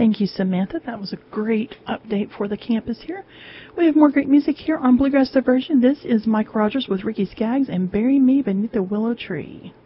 Thank you, Samantha. That was a great update for the campus here. We have more great music here on Bluegrass Diversion. This is Mike Rogers with Ricky Skaggs and Bury Me Beneath the Willow Tree.